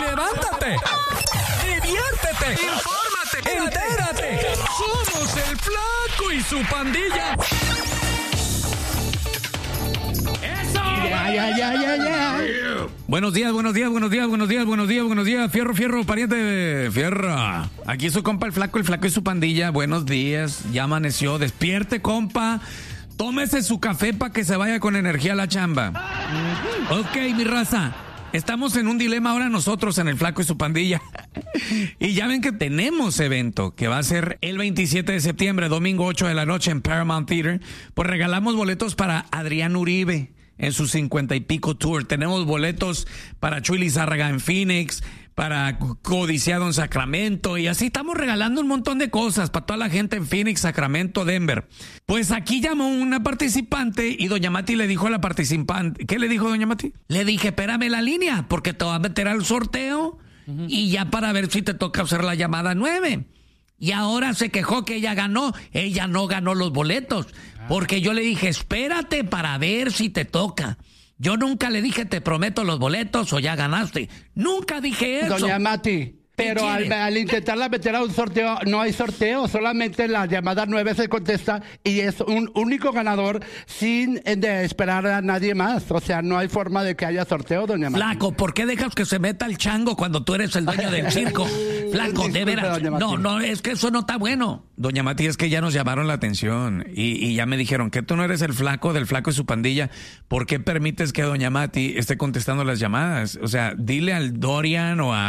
levántate, diviértete, infórmate, entérate. Somos el Flaco y su pandilla. ¡Eso! Ya. Buenos días. Fierro, pariente, fierro. Aquí su compa el Flaco y su pandilla. Buenos días, ya amaneció. Despierte, compa. Tómese su café para que se vaya con energía a la chamba. Ok, mi raza. Estamos en un dilema ahora nosotros en el Flaco y su pandilla. Y ya ven que tenemos evento que va a ser el 27 de septiembre, domingo 8 de la noche en Paramount Theater. Pues regalamos boletos para Adrián Uribe en su 50 y pico tour. Tenemos boletos para Chuy Lizárraga en Phoenix, para Codiciado en Sacramento, y así estamos regalando un montón de cosas para toda la gente en Phoenix, Sacramento, Denver. Pues aquí llamó una participante y doña Mati le dijo a la participante, ¿qué le dijo doña Mati? Le dije, espérame la línea, porque te voy a meter al sorteo y ya para ver si te toca hacer la llamada 9. Y ahora se quejó que ella ganó. Ella no ganó los boletos, porque yo le dije, espérate para ver si te toca. Yo nunca le dije, te prometo los boletos o ya ganaste. Nunca dije eso. Doña Mati, pero al intentarla meter a un sorteo, no hay sorteo, solamente la llamada 9 se contesta y es un único ganador sin esperar a nadie más. O sea, no hay forma de que haya sorteo, doña Mati. Flaco, ¿por qué dejas que se meta el chango cuando tú eres el dueño del circo? Flaco, de veras. No, es que eso no está bueno. Doña Mati, es que ya nos llamaron la atención y ya me dijeron que tú no eres el Flaco del Flaco y su pandilla. ¿Por qué permites que doña Mati esté contestando las llamadas? O sea, dile al Dorian o a